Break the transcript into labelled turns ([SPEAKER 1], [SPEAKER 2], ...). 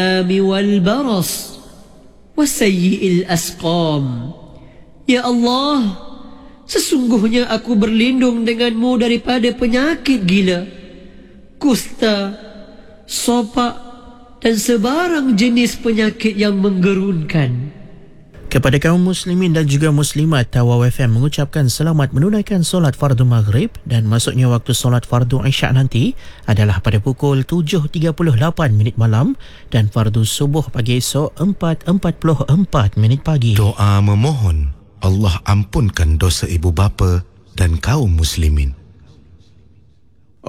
[SPEAKER 1] والبرص وسيء الأسقام. Ya Allah, sesungguhnya aku berlindung denganmu daripada penyakit gila, kusta, sopak dan sebarang jenis penyakit yang menggerunkan.
[SPEAKER 2] Kepada kaum muslimin dan juga muslimat, Tawau FM mengucapkan selamat menunaikan solat fardu maghrib dan masuknya waktu solat fardu isyak nanti adalah pada pukul 7.38 malam dan fardu subuh pagi esok 4.44 pagi.
[SPEAKER 3] Doa memohon Allah ampunkan dosa ibu bapa dan kaum muslimin.